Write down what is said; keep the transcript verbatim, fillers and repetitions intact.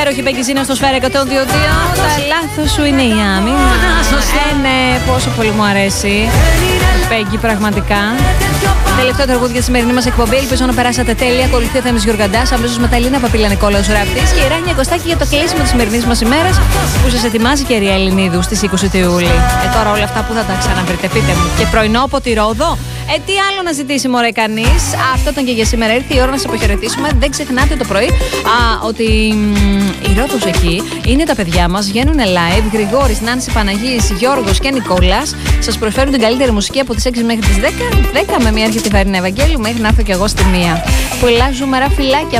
υπέροχη Πέγκιζίνα στο Σφαίρα εκατόν δύο δύο. Τα λάθος σου είναι η άμυνα. Ε, ναι, πόσο πολύ μου αρέσει. Πέγκι, πραγματικά. Τελευταίο τραγούδι για τη σημερινή μας εκπομπή. Ελπίζω να περάσατε τέλεια. Ακολουθεί ο Θέμης Γιουργαντάς. Αμέσως μετά Ελίνα Παπίλα Νικόλαος Ραφτής και η Ράνια Κωστάκη για το κλείσιμο της σημερινής μας ημέρας που σας ετοιμάζει και η Ριέλ Ελληνίδου στις είκοσι του Ιούλη. Ε, τώρα όλα αυτά που θα τα ξαναβρείτε, πείτε μου. Και πρωινό από τη Ρόδο. Ε, τι άλλο να ζητήσει, μωρέ, κανείς. Αυτό ήταν και για σήμερα. Ήρθε η ώρα να σας αποχαιρετήσουμε. Δεν ξεχνάτε το πρωί α, ότι μ, η Ρόδος εκεί είναι τα παιδιά μας. Βγαίνουν live. Γρηγόρης, Νάνση, Παναγής, Γιώργος και Νικόλας. Σας προσφέρουν την καλύτερη μουσική από τις έξι μέχρι τις δέκα. δέκα με μια αρχή τη Φαρίνα Ευαγγέλου μέχρι να έρθω κι εγώ στη μία. Πολλά ζούμερα, φιλάκια.